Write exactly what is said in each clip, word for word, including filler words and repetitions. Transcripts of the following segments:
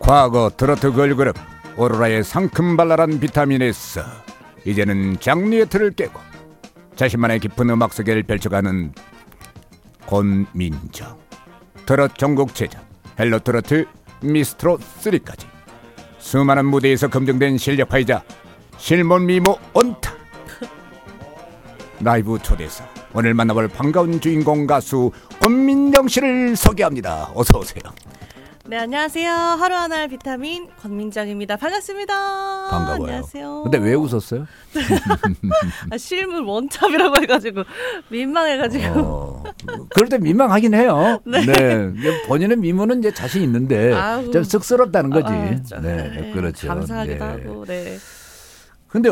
과거 트로트 걸그룹 오로라의 상큼발랄한 비타민 S, 이제는 장르의 틀을 깨고 자신만의 깊은 음악 세계를 펼쳐가는 권민정. 트로트 전국체전 헬로 트로트 미스트롯 삼까지 수많은 무대에서 검증된 실력파이자 실몬 미모 온타. 라이브 초대석, 오늘 만나볼 반가운 주인공 가수 권민정 씨를 소개합니다. 어서 오세요. 네, 안녕하세요. 하루하나의 비타민 권민정입니다. 반갑습니다. 반가워요. 안녕하세요. 근데 왜 웃었어요? 아, 실물 원탑이라고 해가지고 민망해가지고. 어, 그럴 때 민망하긴 해요. 네. 네. 본인의 미모는 이제 자신 있는데 아우. 좀 쑥스럽다는 거지. 아, 네, 네, 그렇죠. 감사하기도 네. 하고. 네. 근데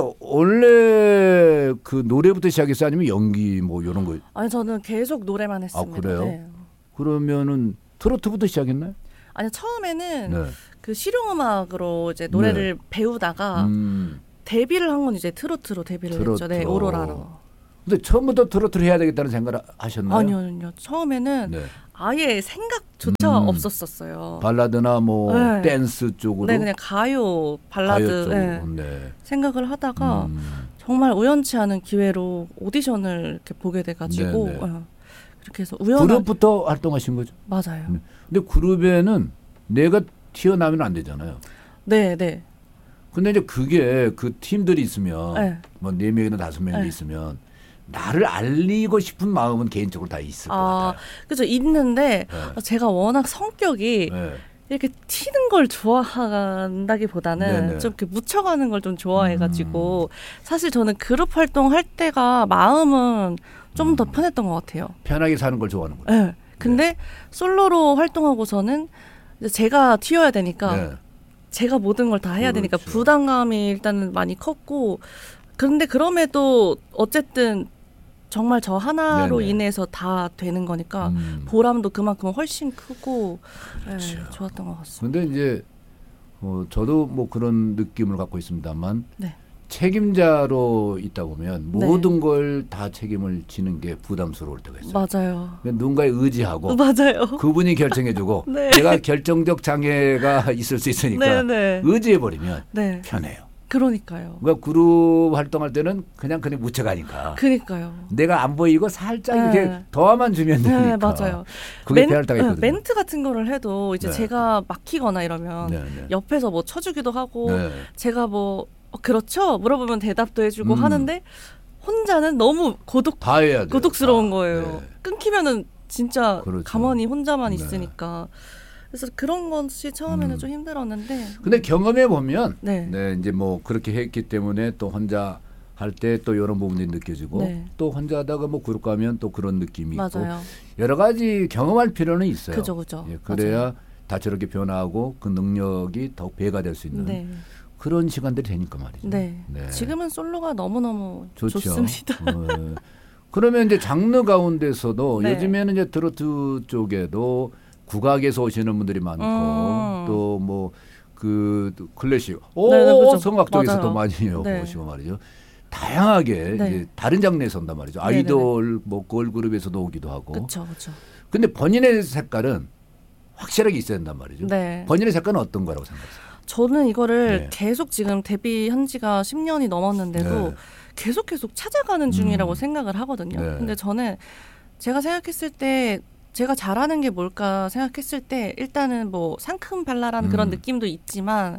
원래 그 노래부터 시작했어요? 아니면 연기 뭐 이런 거? 아니, 저는 계속 노래만 했습니다. 아, 그래요? 네. 그러면은 트로트부터 시작했나요? 아니, 처음에는 네. 그 실용음악으로 이제 노래를 네. 배우다가 음, 데뷔를 한 건 이제 트로트로 데뷔를 트로트. 했죠. 네, 오로라로. 근데 처음부터 트로트를 해야 되겠다는 생각을 하셨나요? 아니요, 아니요. 처음에는 네. 아예 생각조차 음. 없었었어요. 발라드나 뭐 네. 댄스 쪽으로? 네, 그냥 가요, 발라드 가요 쪽으로. 네. 네. 생각을 하다가 음. 정말 우연치 않은 기회로 오디션을 이렇게 보게 돼가지고 네네. 어, 그렇게 해서 우연한 그룹부터 활동하신 거죠? 맞아요. 네. 근데 그룹에는 내가 튀어나오면 안 되잖아요. 네, 네, 근데 이제 그게 그 팀들이 있으면 네. 뭐 네 명이나 다섯 명이 네. 있으면 나를 알리고 싶은 마음은 개인적으로 다 있을 것 아, 같아요. 그죠. 있는데 네. 제가 워낙 성격이 네. 이렇게 튀는 걸 좋아한다기보다는 네네. 좀 이렇게 묻혀가는 걸 좀 좋아해가지고 음. 사실 저는 그룹 활동할 때가 마음은 좀 더 음. 편했던 것 같아요. 편하게 사는 걸 좋아하는 거예요. 네. 근데 네. 솔로로 활동하고서는 이제 제가 튀어야 되니까 네. 제가 모든 걸 다 해야 그렇죠. 되니까 부담감이 일단은 많이 컸고, 그런데 그럼에도 어쨌든 정말 저 하나로 네네. 인해서 다 되는 거니까 음. 보람도 그만큼 훨씬 크고 그렇죠. 네, 좋았던 것 같습니다. 근데 이제 어, 저도 뭐 그런 느낌을 갖고 있습니다만 네. 책임자로 있다 보면 네. 모든 걸 다 책임을 지는 게 부담스러울 때가 있어요. 맞아요. 누군가에 의지하고 맞아요. 그분이 결정해주고 네. 내가 결정적 장애가 있을 수 있으니까 네, 네. 의지해버리면 네. 편해요. 그러니까요. 그러니까 그룹 활동할 때는 그냥 그냥 묻혀가니까 그니까요. 내가 안 보이고 살짝 네. 이렇게 더만 주면 되니까. 네, 맞아요. 그게 멘, 편할 때가 있거든요. 네, 멘트 같은 거를 해도 이제 네. 제가 막히거나 이러면 네, 네. 옆에서 뭐 쳐주기도 하고 네. 제가 뭐 어, 그렇죠? 물어보면 대답도 해주고 음. 하는데 혼자는 너무 고독 다 해야 돼요. 고독스러운 다. 거예요. 네. 끊기면은 진짜 그렇죠. 가만히 혼자만 네. 있으니까. 그래서 그런 것이 처음에는 음. 좀 힘들었는데. 근데 경험해 보면 네. 네, 이제 뭐 그렇게 했기 때문에 또 혼자 할 때 또 이런 부분이 느껴지고 네. 또 혼자 하다가 뭐 그룹 가면 또 그런 느낌이 있고 맞아요. 여러 가지 경험할 필요는 있어요. 그죠, 그죠. 예, 그래야 맞아요. 다채롭게 변화하고 그 능력이 더 배가 될 수 있는 네. 그런 시간들이 되니까 말이죠. 네. 네. 지금은 솔로가 너무너무 좋죠. 좋습니다. 어, 그러면 이제 장르 가운데서도 네. 요즘에는 이제 트로트 쪽에도 국악에서 오시는 분들이 많고 음. 또 뭐 그 클래식, 오, 네, 네, 그렇죠. 성악 쪽에서도 맞아요. 많이 네. 오시고 말이죠. 다양하게 네. 이제 다른 장르에서 온단 말이죠. 네, 네, 아이돌 뭐 걸그룹에서도 오기도 하고. 그렇죠, 그렇죠. 근데 본인의 색깔은 확실하게 있어야 된단 말이죠. 네. 본인의 색깔은 어떤 거라고 생각하세요? 저는 이거를 네. 계속 지금 데뷔한 지가 십 년이 넘었는데도 네. 계속 계속 찾아가는 중이라고 음. 생각을 하거든요. 네. 근데 저는 제가 생각했을 때 제가 잘하는 게 뭘까 생각했을 때 일단은 뭐 상큼 발랄한 음. 그런 느낌도 있지만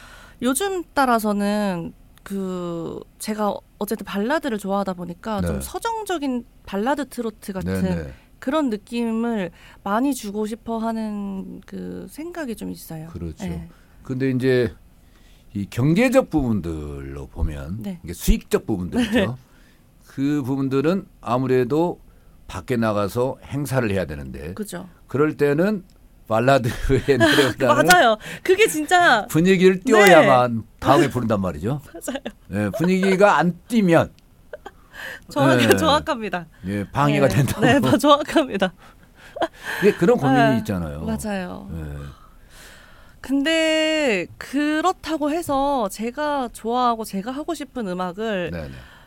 요즘 따라서는 그 제가 어쨌든 발라드를 좋아하다 보니까 네. 좀 서정적인 발라드 트로트 같은 네, 네. 그런 느낌을 많이 주고 싶어 하는 그 생각이 좀 있어요. 그렇죠. 네. 근데 이제 이 경제적 부분들로 보면 네. 이게 수익적 부분들이죠. 그 부분들은 아무래도 밖에 나가서 행사를 해야 되는데 그죠. 그럴 때는 발라드의 노래보다는 맞아요. 그게 진짜 분위기를 띄워야만 다음에 부른단 말이죠. 맞아요. 예, 분위기가 안 띄면 정확, 네. 정확합니다. 예, 방해가 네. 된다고. 네, 다 정확합니다. 예, 그런 고민이 아, 있잖아요. 맞아요. 예. 근데 그렇다고 해서 제가 좋아하고 제가 하고 싶은 음악을 네네.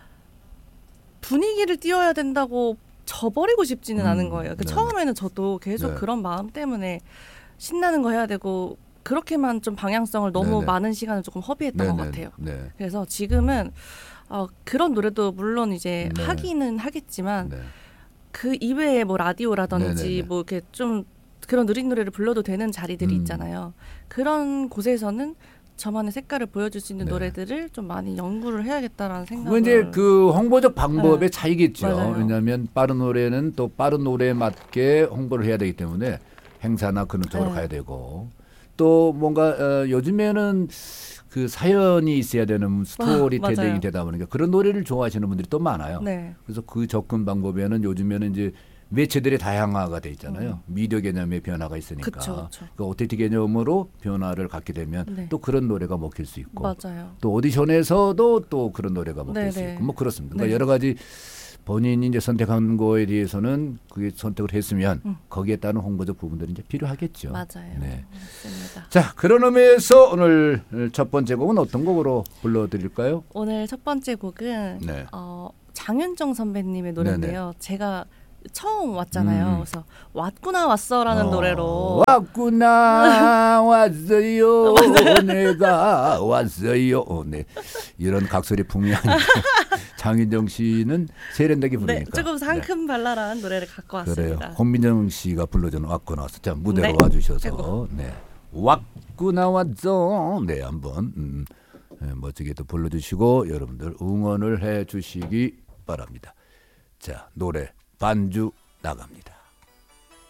분위기를 띄워야 된다고 저버리고 싶지는 음, 않은 거예요. 그 네네. 처음에는 저도 계속 네. 그런 마음 때문에 신나는 거 해야 되고 그렇게만 좀 방향성을 너무 네네. 많은 시간을 조금 허비했던 네네. 것 같아요. 네. 그래서 지금은 어, 그런 노래도 물론 이제 네. 하기는 하겠지만 네. 그 이외에 뭐 라디오라든지 네네네. 뭐 이렇게 좀 그런 느린 노래를 불러도 되는 자리들이 음. 있잖아요. 그런 곳에서는 저만의 색깔을 보여줄 수 있는 네. 노래들을 좀 많이 연구를 해야겠다라는 그건 생각을. 이제 그 홍보적 방법의 네. 차이겠죠. 맞아요. 왜냐하면 빠른 노래는 또 빠른 노래에 맞게 홍보를 해야 되기 때문에 행사나 그런 쪽으로 네. 가야 되고 또 뭔가 어, 요즘에는 그 사연이 있어야 되는 스토리텔링이 맞아요. 되다 보니까 그런 노래를 좋아하시는 분들이 또 많아요. 네. 그래서 그 접근 방법에는 요즘에는 이제 매체들이 다양화가 돼 있잖아요. 음. 미디어 개념의 변화가 있으니까. 그쵸, 그쵸. 그 오티티 개념으로 변화를 갖게 되면 네. 또 그런 노래가 먹힐 수 있고 맞아요. 또 오디션에서도 또 그런 노래가 먹힐 네네. 수 있고 뭐 그렇습니다. 그러니까 네. 여러 가지 본인이 이제 선택한 거에 대해서는 그게 선택을 했으면 음. 거기에 따른 홍보적 부분들이 이제 필요하겠죠. 맞아요. 네. 맞습니다. 자, 그런 의미에서 오늘 첫 번째 곡은 어떤 곡으로 불러드릴까요? 오늘 첫 번째 곡은 네. 어, 장윤정 선배님의 노래인데요. 제가 처음 왔잖아요. 음. 그래서 왔구나 왔어라는 어, 노래로 왔구나 왔어요 내가 왔어요. 네. 이런 각소리 풍미한 장윤정 씨는 세련되게 네, 부르니까. 조금 상큼 발랄한 노래를 갖고 그래요. 왔습니다. 홍민정 씨가 불러주는 왔구나 왔어. 자, 무대로 네. 와주셔서 아이고. 네. 왔구나 왔어. 네, 한번 음, 네, 멋지게 또 불러주시고 여러분들 응원을 해주시기 바랍니다. 자, 노래 반주 나갑니다.